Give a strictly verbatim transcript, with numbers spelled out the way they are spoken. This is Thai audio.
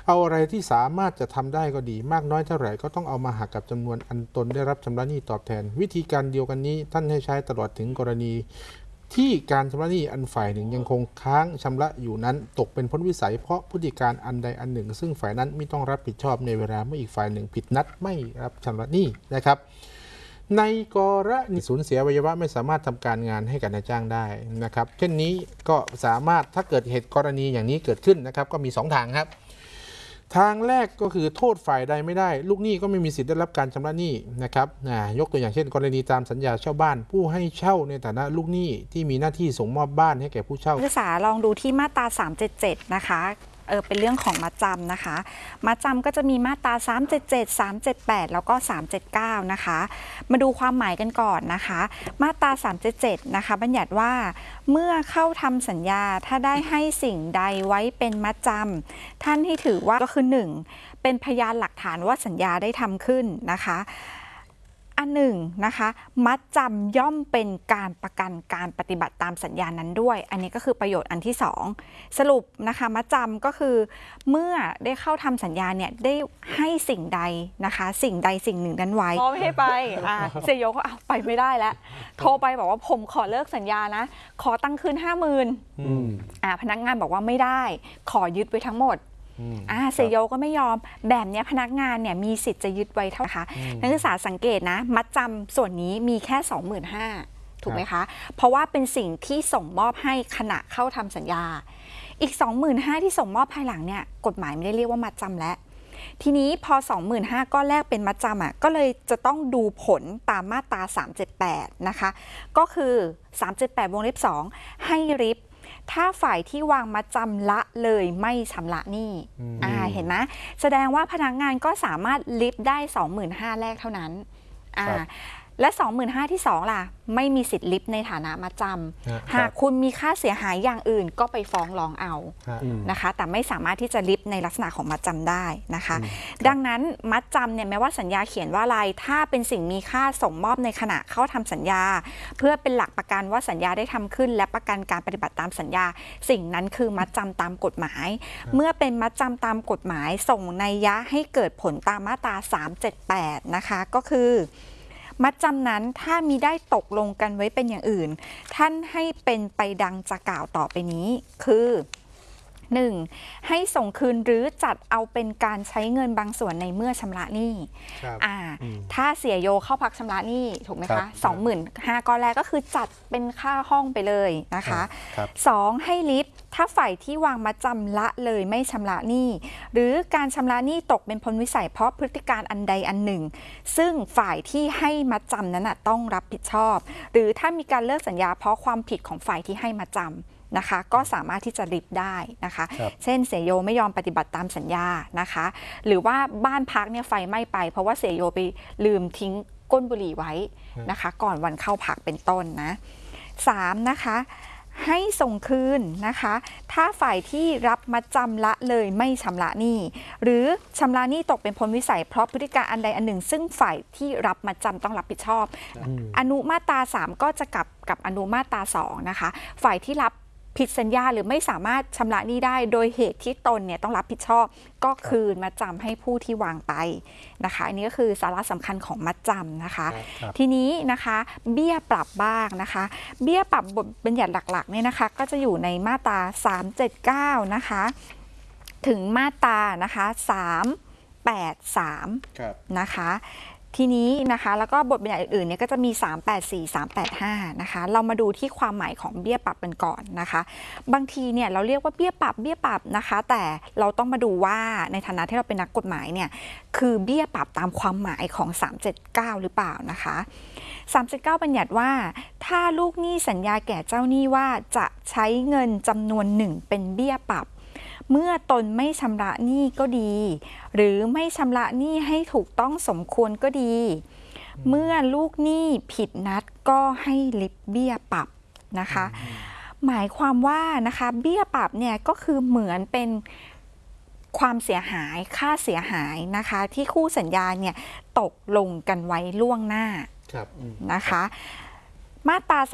เอาอะไรที่สามารถจะทำได้ก็ดีมากน้อยเท่าไหร่ก็ต้องเอามาหักกับจำนวนอันตนได้รับชำระหนี้ตอบแทนวิธีการเดียวกันนี้ท่านให้ใช้ตลอดถึงกรณีที่การชำระหนี้อันฝ่ายหนึ่งยังคงค้างชำระอยู่นั้นตกเป็นพ้นวิสัยเพราะพฤติการอันใดอันหนึ่งซึ่งฝ่ายนั้นไม่ต้องรับผิดชอบในเวลาเมื่ออีกฝ่ายหนึ่งผิดนัดไม่รับชำระหนี้นะครับในกรณีสูญเสียอวัยวะไม่สามารถทำการงานให้กับนายจ้างได้นะครับเช่นนี้ก็สามารถถ้าเกิดเหตุกรณีอย่างนี้เกิดขึ้นนะครับก็มีสองทางครับทางแรกก็คือโทษฝ่ายใดไม่ได้ลูกหนี้ก็ไม่มีสิทธิ์ได้รับการชำระหนี้นะครับยกตัวอย่างเช่นกรณีตามสัญญาเช่าบ้านผู้ให้เช่าในฐานะลูกหนี้ที่มีหน้าที่ส่งมอบบ้านให้แก่ผู้เช่าศึกษาลองดูที่มาตราสามเจ็ดเจ็ดนะคะเออเป็นเรื่องของมัดจำนะคะมัดจำก็จะมีมาตราสามเจ็ดเจ็ด สามเจ็ดแปดแล้วก็สามเจ็ดเก้านะคะมาดูความหมายกันก่อนนะคะมาตราสามเจ็ดเจ็ดนะคะบัญญัติว่าเมื่อเข้าทำสัญญาถ้าได้ให้สิ่งใดไว้เป็นมัดจำท่านให้ถือว่าก็คือหนึ่งเป็นพยานหลักฐานว่าสัญญาได้ทำขึ้นนะคะอันหนึ่งนะคะมัดจำย่อมเป็นการประกันการปฏิบัติตามสัญญานั้นด้วยอันนี้ก็คือประโยชน์อันที่สองสรุปนะคะมัดจำก็คือเมื่อได้เข้าทำสัญญาเนี่ยได้ให้สิ่งใดนะคะสิ่งใดสิ่งหนึ่งนั้นไว้พอไม่ให้ไปอ่าเสียโยก็เอาไปไม่ได้แล้วโทรไปบอกว่าผมขอเลิกสัญญานะขอตั้งคืนห้าหมื่นอ่าพนักงานบอกว่าไม่ได้ขอยึดไว้ทั้งหมดอ่าเซโยก็ไม่ยอมแบบนี้พนักงานเนี่ยมีสิทธิ์จะยึดไว้เท่าไหร่คะนักศึกษาสังเกตนะมัดจำส่วนนี้มีแค่ สองหมื่นห้าพัน ถูกไหมคะเพราะว่าเป็นสิ่งที่ส่งมอบให้ขณะเข้าทำสัญญาอีก สองหมื่นห้าพัน ที่ส่งมอบภายหลังเนี่ยกฎหมายไม่ได้เรียกว่ามัดจำแล้วทีนี้พอ สองหมื่นห้าพัน ก้อนแรกเป็นมัดจำอ่ะก็เลยจะต้องดูผลตามมาตราสามเจ็ดแปดนะคะก็คือสามเจ็ดแปดวงเล็บสองให้ริบถ้าฝ่ายที่วางมัดจำละเลยไม่ชำระหนี้อ่าเห็นไหมแสดงว่าพนักงานก็สามารถลิฟได้ สองหมื่นห้าพัน แรกเท่านั้นอ่าและ สองหมื่นห้าพัน ที่สองล่ะไม่มีสิทธิ์ลิฟในฐานะมัดจำหากคุณมีค่าเสียหายอย่างอื่นก็ไปฟ้องร้องเอานะคะแต่ไม่สามารถที่จะลิฟในลักษณะของมัดจำได้นะคะดังนั้นมัดจำเนี่ยแม้ว่าสัญญาเขียนว่าอะไรถ้าเป็นสิ่งมีค่าส่งมอบในขณะเข้าทำสัญญาเพื่อเป็นหลักประกันว่าสัญญาได้ทำขึ้นและประกันการปฏิบัติตามสัญญาสิ่งนั้นคือมัดจำตามกฎหมายเมื่อเป็นมัดจำตามกฎหมายส่งนัยยะให้เกิดผลตามมาตราสามเจ็ดแปดนะคะก็คือมัดจำนั้นถ้ามีได้ตกลงกันไว้เป็นอย่างอื่นท่านให้เป็นไปดังจะกล่าวต่อไปนี้คือหนึ่งให้ส่งคืนหรือจัดเอาเป็นการใช้เงินบางส่วนในเมื่อชำระหนี้อ่าถ้าเสียโยเข้าพักชำระหนี้ถูกไหมคะสองหมื่นห้าก้อนแรกก็คือจัดเป็นค่าห้องไปเลยนะคะสองให้ลิฟถ้าฝ่ายที่วางมัดจำละเลยไม่ชำระหนี้หรือการชำระหนี้ตกเป็นพ้นวิสัยเพราะพฤติการอันใดอันหนึ่งซึ่งฝ่ายที่ให้มัดจำนั้นต้องรับผิดชอบหรือถ้ามีการเลิกสัญญาเพราะความผิดของฝ่ายที่ให้มัดจำนะคะก็สามารถที่จะริบได้นะคะเช่นเสียโยไม่ยอมปฏิบัติตามสัญญานะคะหรือว่าบ้านพักเนี่ยไฟไหม้ไปเพราะว่าเสียโยไปลืมทิ้งก้นบุหรี่ไว้นะคะก่อนวันเข้าพักเป็นต้นนะสามนะคะให้ส่งคืนนะคะถ้าฝ่ายที่รับมัดจำละเลยไม่ชำระหนี้หรือชำระหนี้ตกเป็นพ้นวิสัยเพราะพฤติการอันใดอันหนึ่งซึ่งฝ่ายที่รับมัดจำต้องรับผิดชอบอนุมาตราสามก็จะกลับกับอนุมาตราสองนะคะฝ่ายที่รับผิดสัญญาหรือไม่สามารถชำระหนี้ได้โดยเหตุที่ตนเนี่ยต้องรับผิดชอบก็คืนมัดจำให้ผู้ที่วางไปนะคะอันนี้ก็คือสาระสำคัญของมัดจำนะคะทีนี้นะคะเบี้ยปรับบ้างนะคะเบี้ยปรับบทบัญญัติหลักๆเนี่ยนะคะก็จะอยู่ในมาตราสามเจ็ดเก้านะคะถึงมาตรานะคะสามแปดสามนะคะทีนี้นะคะแล้วก็บทบัญญัติอื่นๆเนี่ยก็จะมีสามแปดสี่ สามแปดห้านะคะเรามาดูที่ความหมายของเบี้ยปรับกันก่อนนะคะบางทีเนี่ยเราเรียกว่าเบี้ยปรับเบี้ยปรับนะคะแต่เราต้องมาดูว่าในฐานะที่เราเป็นนักกฎหมายเนี่ยคือเบี้ยปรับตามความหมายของสามเจ็ดเก้าหรือเปล่านะคะสามเจ็ดเก้าบัญญัติว่าถ้าลูกหนี้สัญญาแก่เจ้าหนี้ว่าจะใช้เงินจำนวนหนึ่งเป็นเบี้ยปรับเมื่อตนไม่ชำระหนี้ก็ดีหรือไม่ชำระหนี้ให้ถูกต้องสมควรก็ดีเมื่อลูกหนี้ผิดนัดก็ให้ลิบเบี้ยปรับนะคะหมายความว่านะคะเบี้ยปรับเนี่ยก็คือเหมือนเป็นความเสียหายค่าเสียหายนะคะที่คู่สัญญาเนี่ยตกลงกันไว้ล่วงหน้านะคะมาตรา